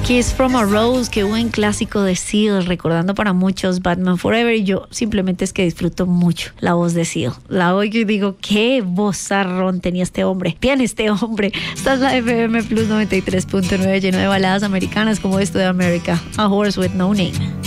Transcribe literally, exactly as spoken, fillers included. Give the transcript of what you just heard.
Kiss from a Rose, qué buen clásico de Seal, recordando para muchos Batman Forever, y yo simplemente es que disfruto mucho la voz de Seal. La oigo y digo, qué vozarrón tenía este hombre, tiene este hombre. Esta es la F M Plus noventa y tres punto nueve, lleno de baladas americanas como esto de America, A Horse with No Name.